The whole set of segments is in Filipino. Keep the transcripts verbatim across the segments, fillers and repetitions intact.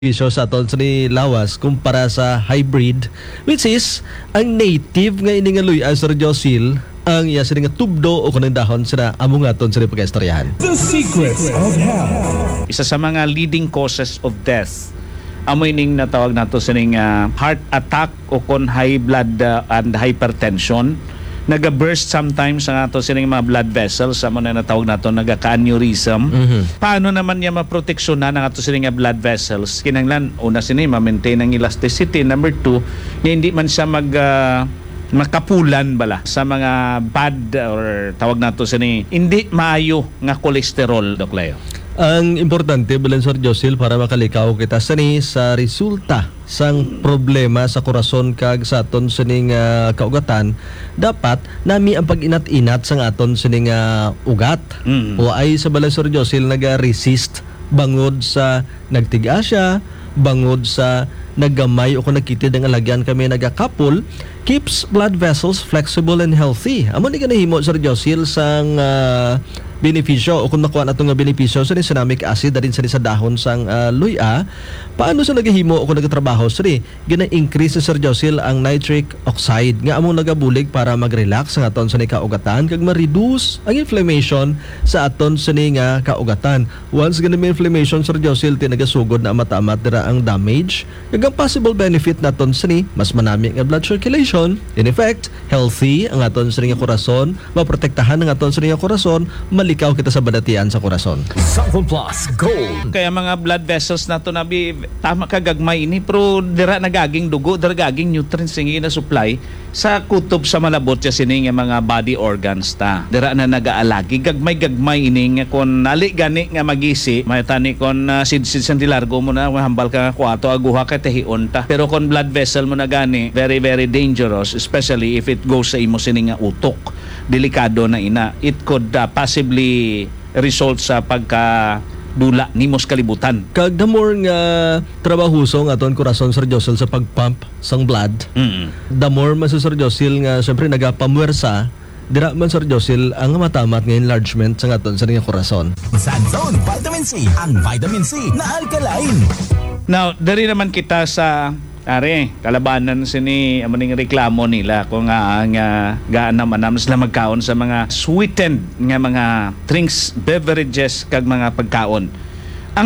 benepisyo sa aton sa ni lawas kumpara sa hybrid, which is ang native nga ini nga luya Sir Josil ang iya sa nga tubdo o kanang dahon sila among aton sa pagkaistoryahan. The secrets of health. Isa sa mga leading causes of death amoy ning natawag nato sa ning uh, heart attack o kon high blood uh, and hypertension. Naga-burst sometimes ang ato sining mga blood vessels, amo na natawag nato naga-aneurysm. Mm-hmm. Paano naman niya maproteksyonan ang ato sining blood vessels? Kinahanglan una sini ma-maintain ang elasticity. Number two, hindi man siya mag uh, makapulan bala sa mga bad or tawag nato sini hindi maayo nga cholesterol, Doc Leo. Ang importante bilang Sir Josil para makalikaw kita sani sa resulta sang problema sa korason kag sa aton sining uh, kaugatan, dapat nami ang pag-inat-inat sang aton sining uh, ugat. Mm. O ay sa bilang Sir Josil naga-resist bangod sa nagtiga siya, bangod sa naggamay o kung nagkitid ang alagyan kami nagakapul, keeps blood vessels flexible and healthy. Amo ni ganahimo Sir Josil sang uh, benepisyo o kung nakuha na itong benepisyo sa cinnamic acid na rin sa sa dahon sang uh, luya. Paano sa nagahimo o kung nagatrabaho sa rin gina-increase sa Sir Josil ang nitric oxide nga among nagabulig para mag-relax ang aton sa ni kaugatan kag ma-reduce ang inflammation sa aton sa ni nga kaugatan. Once ganun may inflammation Sir Josil tinagasugod na matamat dira ang damage kag ang possible benefit naton sa ni mas manami nga blood circulation, in effect healthy ang aton sa ni nga korason, maprotektahan ang aton sa ni nga korason, ikaw kita sa badatian sa korason. Southern Plus Gold. Kaya mga blood vessels nato nabi tama ka gagmay ini pero dira nagaging dugo, dira gaging nutrients nga na supply sa kutob sa malabot sa sini nga mga body organs ta. Dira na nagaalagi gagmay gagmay ini nga kon nali gani nga magisi, may tani kon uh, sid-sid sandilargo mo na hambal ka kuato aguha ka tahion ta. Pero kon blood vessel mo na gani, very very dangerous, especially if it goes sa imo sini nga utok. Delikado na ina. It could uh, possibly result sa pagka dula nimos kalibutan. Kag the more nga trabahuso nga aton korason Sir Josil sa pagpump sang blood, mm-hmm. the more man Sir Josil nga syempre nagapamuwersa dira man Sir Josil ang matamat nga enlargement sa aton sa nga korason. Sanzone Vitamin C, ang vitamin C na alkaline. Now, dari naman kita sa are kalabanan sini amaning reklamo nila kung nga ang uh, gaan naman naman sila magkaon sa mga sweetened nga mga drinks, beverages kag mga pagkaon. Ang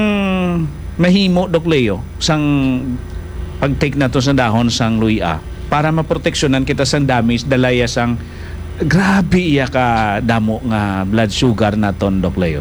mahimo Doc Leo sang pag-take nato sa dahon sang luya para maproteksyonan kita sang damage dalaya sang grabe iya ka damo nga blood sugar naton Doc Leo.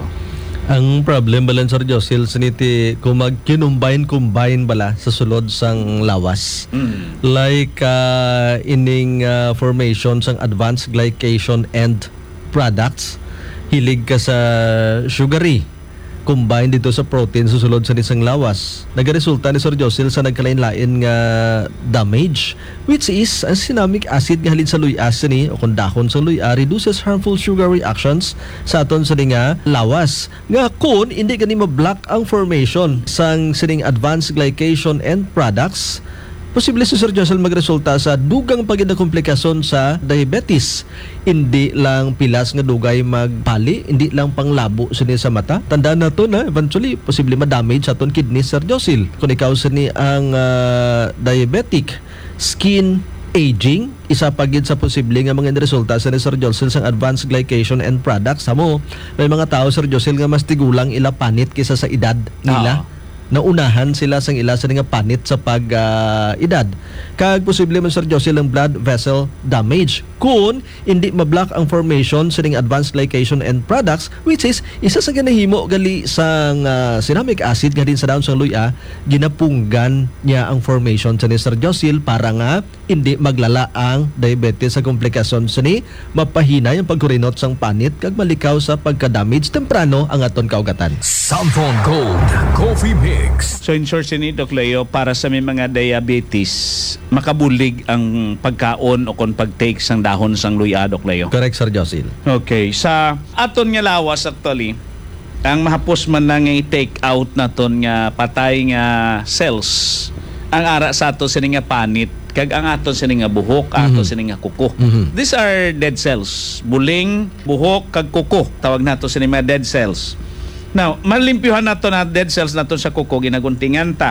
Ang problem bala Sir Josil saniti kung mag-combine-combine bala sa sulod sang lawas. Mm. Like uh, ining uh, formation sang advanced glycation end products, hilig ka sa sugary, combine dito sa protein sa sulod sa isang lawas. Nagaresulta ni Sir Josil sa nagkalain-lain nga damage, which is ang cinnamic acid nga halin sa luya ni o kung dahon sa luya reduces harmful sugar reactions sa aton sa nga lawas. Nga kun hindi gani ma-block ang formation sang sining advanced glycation end products, posible si Sir Josil magresulta sa dugang pagid na komplikasyon sa diabetes. Hindi lang pilas nga dugay magpali, hindi lang panglabo sini sa mata. Tandaan na to na eventually posible ma-damage sa aton kidney Sir Josil. Kung ikaw sini ang uh, diabetic, skin aging, isa pagid sa posible nga mga resulta sa ni Sir Josil sang advanced glycation end products. Samo, may mga tao Sir Josil nga mas tigulang ila panit kaysa sa edad nila. Oh. Naunahan sila sang ila sa nga panit sa pag uh, edad. Kag posible man Sir Josil ang blood vessel damage kung hindi ma-block ang formation sa nga advanced glycation end products, which is isa sa ganahimo gali sang uh, cinnamic acid nga din sa dahon sang luya, ginapunggan niya ang formation sa ni Sir Josil para nga hindi maglala ang diabetes sa komplikasyon sa ni mapahinay ang pagkurinot sang panit kag malikaw sa pagka-damage temprano ang aton kaugatan. Southern Gold Coffee Mix. So in short sini Doc Leo, para sa may mga diabetes makabulig ang pagkaon o kung pag-take sang dahon sang luya Doc Leo. Correct Sir Josil. Okay, sa aton nga lawas actually ang mahapos man lang nga i-take out naton nga patay nga cells ang ara sa ato sini nga panit kag ang aton sini nga buhok, mm-hmm. aton sini nga kuko. Mm-hmm. These are dead cells. Buling, buhok kag kuko tawag nato sini mga dead cells. Now, malimpyuhan nato na dead cells nato sa kuko ginaguntingan ta.